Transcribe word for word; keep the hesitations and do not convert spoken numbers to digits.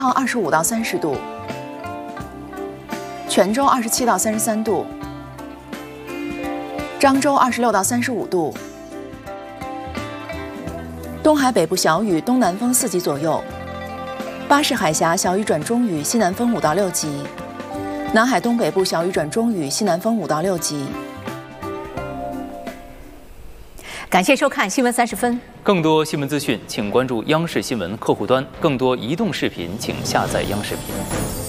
号二十五到三十度，泉州二十七到三十三度，漳州二十六到三十五度，东海北部小雨，东南风四级左右，巴士海峡小雨转中雨，西南风五到六级，南海东北部小雨转中雨，西南风五到六级。 感谢收看《新闻三十分》。 更多新闻资讯，请关注央视新闻客户端；更多移动视频，请下载央视频。